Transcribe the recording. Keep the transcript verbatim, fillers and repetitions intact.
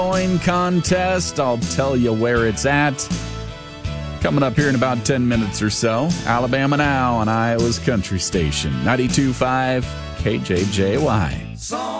Coin contest. I'll tell you where it's at. Coming up here in about ten minutes or so. Alabama Now on Iowa's Country Station. ninety-two point five K J J Y.